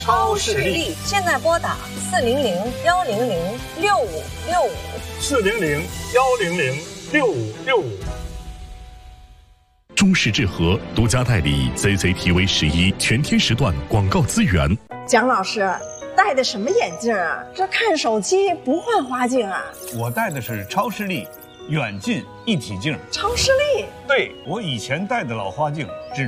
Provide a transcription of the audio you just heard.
超视力， 现在拨打400-100-6565，400-100-6565。 中视智和独家代理 CCTV11全天时段广告资源。 蒋老师戴的什么眼镜啊？这看手机不换花镜啊？ 我戴的是超视力远近一体镜。 超视力？ 对，我以前戴的老花镜只